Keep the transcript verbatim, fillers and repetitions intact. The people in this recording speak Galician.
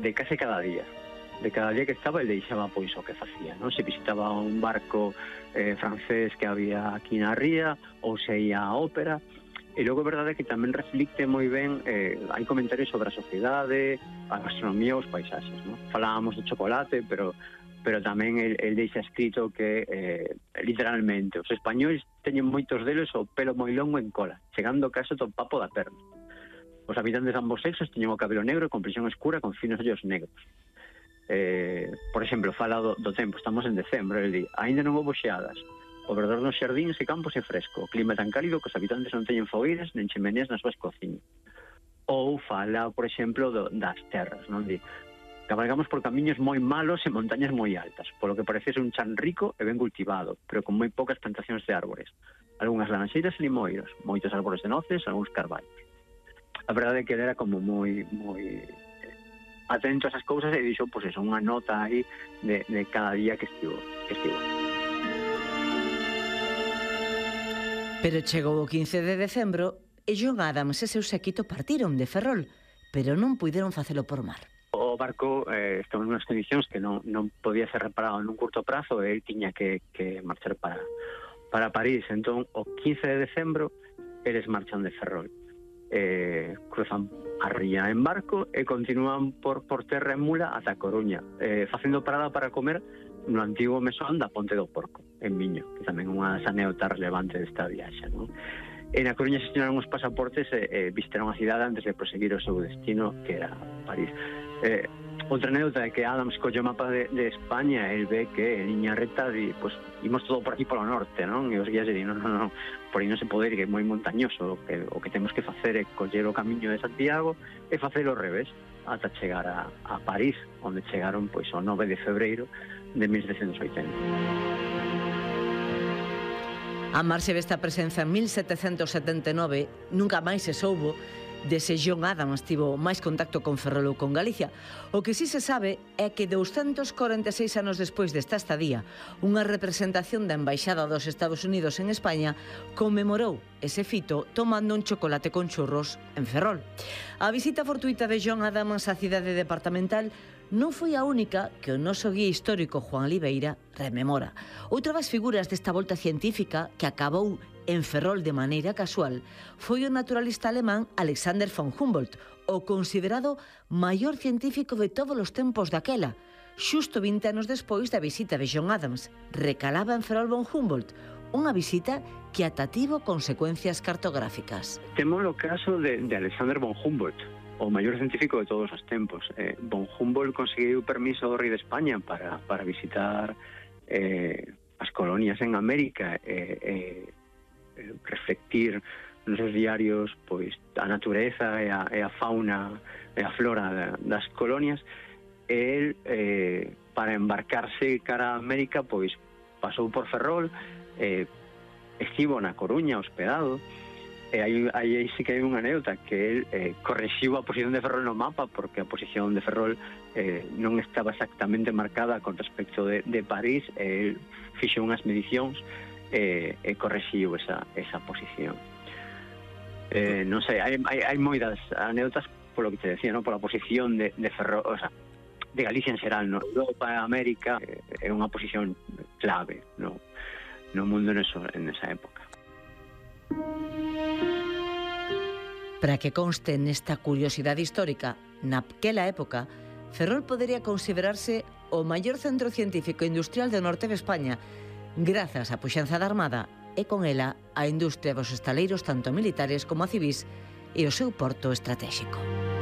de case cada día. De cada día que estaba, ele deixaba pois o que facía, non? Se visitaba un barco eh, francés que había aquí na ría, ou se ia á ópera. E logo é verdade que tamén reflicte moi ben, eh, hai comentarios sobre a sociedade, a gastronomía e os paisaxes, non? Falábamos do chocolate, pero pero tamén el, el deixa escrito que eh, literalmente os españois teñen moitos deles o pelo moi longo en cola, chegando caso do papo da perna. Os habitantes de ambos sexos teñen o cabelo negro con prisión escura con finos ollos negros. Eh, por exemplo, fala do, do tempo, estamos en decembro, el di, aínda non houbo xeadas, o verdor nos xardíns e campos é fresco, o clima é tan cálido que os habitantes non teñen fogueiras nen chimeneas nas súas cociñas. Ou fala, por exemplo, do, das terras, non? Di, cabalgamos por camiños moi malos e montañas moi altas, polo que parece ser un chan rico e ben cultivado, pero con moi poucas plantacións de árbores, algunhas laranxeiras e limoiros, moitos árbores de noces, algúns carballos. A verdade é que ele era como moi moi atento a esas cousas e dixo, pois eso, unha nota aí de, de cada día que estivo, que estivo. Pero chegou o quince de decembro e John Adams e seu séquito partiron de Ferrol, pero non puideron facelo por mar. O barco eh, estaba en unhas condicións que non, non podía ser reparado nun curto prazo e ele tiña que, que marchar para, para París. Entón, o quince de decembro, eles marchan de Ferrol. Eh, cruzan a ría en barco e continúan por, por terra en mula ata a Coruña, eh, facendo parada para comer no antigo mesón da Ponte do Porco, en Miño, que tamén é unha das anécdotas relevantes desta viaxe, non? E na Coruña xestionaron os pasaportes e, e visitaron a cidade antes de proseguir o seu destino, que era París. Eh, outra anécdota é que Adams colle o mapa de, de España e el ve que en liña recta di, pues, imos todo por aquí polo norte, non? E os guías di, non, non, non, por aí non se pode ir, que é moi montañoso, o que, o que temos que facer é coller o camiño de Santiago e facer o revés ata chegar a, a París, onde chegaron pois o nove de febreiro de mil setecentos e oitenta. A marxe desta presenza en mil setecentos setenta e nove nunca máis se soubo de se John Adams tivo máis contacto con Ferrol ou con Galicia. O que si se sabe é que doscientos cuarenta e seis anos despois desta estadía, unha representación da Embaixada dos Estados Unidos en España conmemorou ese fito tomando un chocolate con churros en Ferrol. A visita fortuita de John Adams á cidade departamental non foi a única que o noso guía histórico Juan Oliveira rememora. Outra das figuras desta volta científica que acabou en Ferrol de maneira casual foi o naturalista alemán Alexander von Humboldt, o considerado maior científico de todos os tempos daquela. Xusto vinte anos despois da visita de John Adams, recalaba en Ferrol von Humboldt, unha visita que ata tivo consecuencias cartográficas. Temos o caso de, de Alexander von Humboldt, o maior científico de todos os tempos. Eh, von Humboldt conseguiu permiso do rei de España para, para visitar eh, as colonias en América e eh, eh, reflectir nos seus diarios pois a natureza e a, e a fauna e a flora da, das colonias. E el, eh, para embarcarse cara a América, pois pasou por Ferrol, eh, estivo na Coruña hospedado. E aí, aí sí que hai unha anécdota que el eh, corrixiu a posición de Ferrol no mapa, porque a posición de Ferrol eh, non estaba exactamente marcada con respecto de, de París. E el fixo unhas medicións e, e corrixiu esa, esa posición. Eh, non sei, hai, hai, hai moitas anécdotas polo que te decía, ¿no? Pola posición de, de Ferrol, o sea, de Galicia en xeral, no? Europa e América eh, é unha posición clave no, no mundo neso, en esa época. Para que conste nesta curiosidade histórica, naquela época, Ferrol podería considerarse o maior centro científico e industrial do norte de España, grazas á puxanza da Armada e con ela a industria dos estaleiros tanto militares como a civís e o seu porto estratégico.